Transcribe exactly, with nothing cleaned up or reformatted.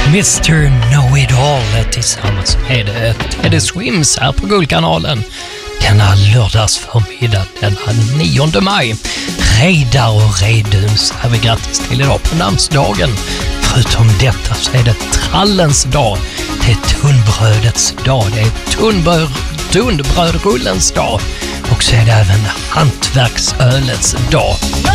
mister Know-It-All tillsammans med Teddy Swims här på Guldkanalen denna lördags förmiddag denna nionde maj. Reidar och Reiduns är vi grattis till idag på namnsdagen. Förutom detta så är det trallens dag, det är tunnbrödets dag, det är tunnbröd, tunnbrödrullens dag och så är det även hantverksölets dag.